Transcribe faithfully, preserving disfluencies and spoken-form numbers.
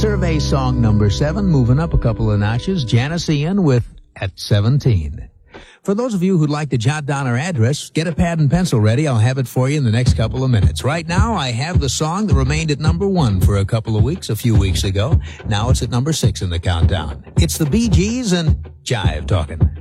survey song number seven, moving up a couple of notches. Janice Ian with At seventeen. For those of you who'd like to jot down our address, get a pad and pencil ready. I'll have it for you in the next couple of minutes. Right now, I have the song that remained at number one for a couple of weeks, a few weeks ago. Now it's at number six in the countdown. It's the Bee Gees and Jive Talkin'.